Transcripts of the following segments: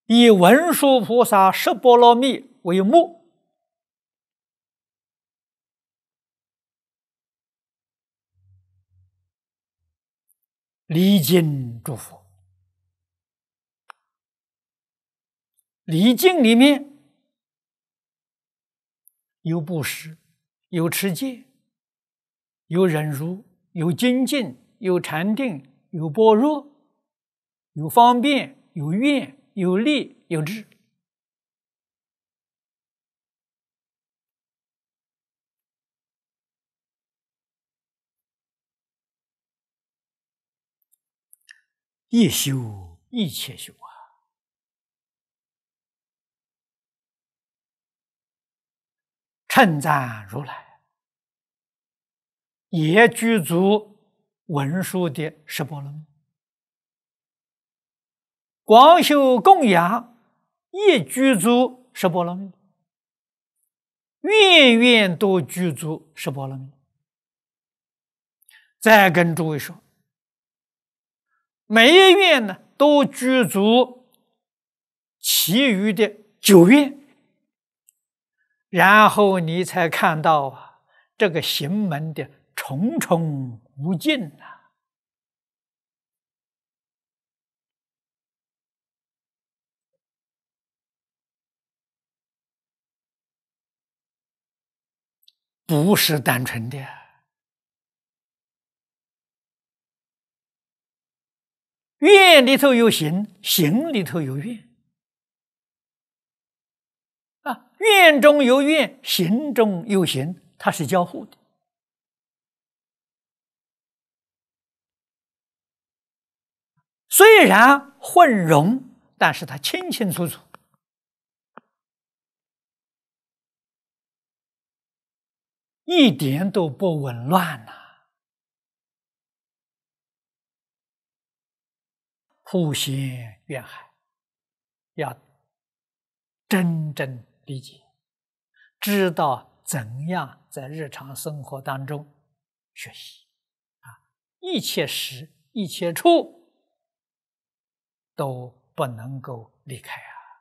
以文殊菩萨十波罗蜜为目，礼敬诸佛。礼敬里面有布施，有持戒，有忍辱，有精进，有禅定，有般若，有方便，有愿，有力，有智。一修一切修啊！称赞如来，也具足文殊的十波罗蜜；广修供养，也具足十波罗蜜；愿愿都具足十波罗蜜。再跟诸位说，每一愿呢，都具足其余的9愿，然后你才看到啊，这个行门的重重无尽啊！不是单纯的。愿里头有行，行里头有愿啊，愿中有愿，行中有行，它是交互的。虽然混融，但是它清清楚楚，一点都不紊乱呐。普贤愿海，要真正理解，知道怎样在日常生活当中学习啊，一切时一切处都不能够离开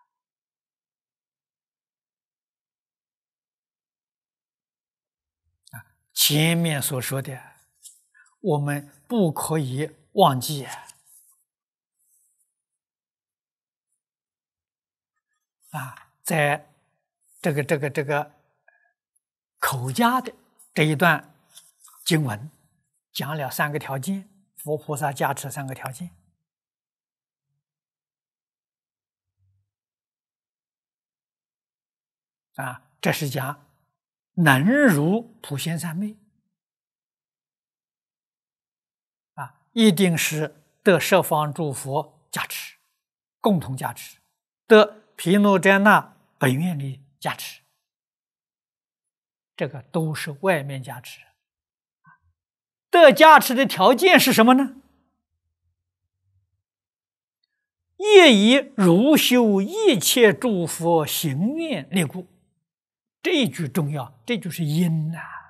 啊！前面所说的，我们不可以忘记在这个口家的这一段经文讲了3个条件，佛菩萨加持3个条件这是讲能如普贤三昧一定是得十方诸佛加持，共同加持，得毗卢遮那本愿力加持，这个都是外面加持。得加持的条件是什么呢？业以如修一切诸佛行愿力故。这一句重要，这就是因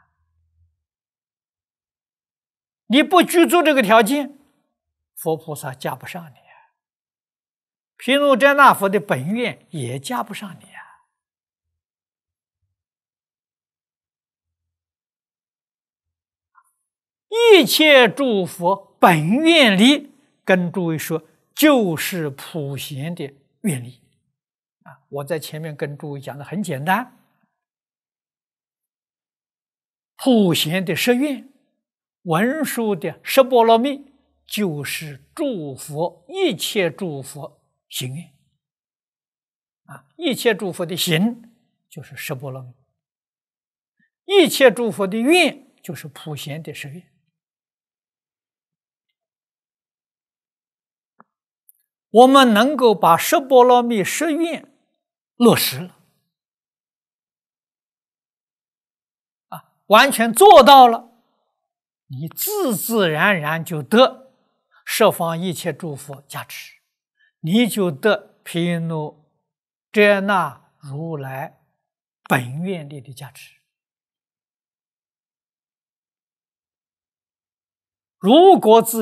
你不具足这个条件，佛菩萨加不上你毗卢遮那佛的本愿也加不上你一切诸佛本愿力，跟诸位说，就是普贤的愿力我在前面跟诸位讲的很简单，普贤的十愿，文殊的十波罗蜜，就是诸佛一切诸佛行愿一切诸佛的行就是十波罗蜜，一切诸佛的愿就是普贤的十愿。我们能够把十波罗蜜十愿落实了完全做到了，你自自然然就得十方一切诸佛加持，你就得毗卢遮那如来本愿力的加持。如果自